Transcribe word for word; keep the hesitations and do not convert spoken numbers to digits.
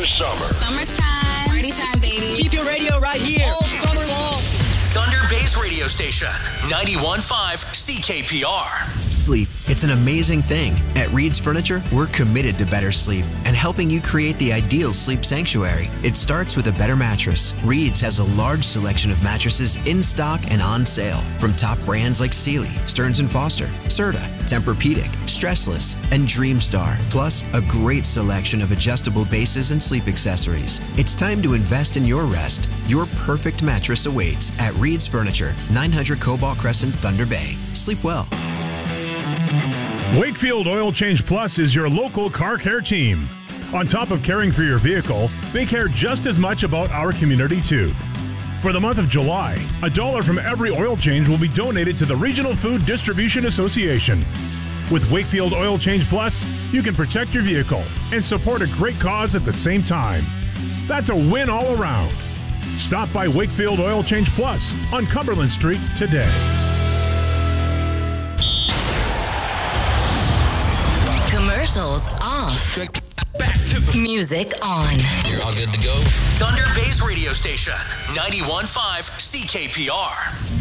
summer. Summertime. Party time, baby. Keep your radio right here all summer long. Thunder Bay's radio station, ninety-one point five C K P R. Sleep. It's an amazing thing. At Reed's Furniture, we're committed to better sleep and helping you create the ideal sleep sanctuary. It starts with a better mattress. Reed's has a large selection of mattresses in stock and on sale from top brands like Sealy, Stearns and Foster, Serta, Tempur-Pedic, Stressless, and Dreamstar. Plus, a great selection of adjustable bases and sleep accessories. It's time to invest in your rest. Your perfect mattress awaits at Reed's Furniture, nine hundred Cobalt Crescent, Thunder Bay. Sleep well. Wakefield Oil Change Plus is your local car care team. On top of caring for your vehicle, they care just as much about our community too. For the month of July, a dollar from every oil change will be donated to the Regional Food Distribution Association. With Wakefield Oil Change Plus, you can protect your vehicle and support a great cause at the same time. That's a win all around. Stop by Wakefield Oil Change Plus on Cumberland Street today. Commercials off. Back to the Music on. You're all good to go. Thunder Bay's radio station, ninety-one point five C K P R.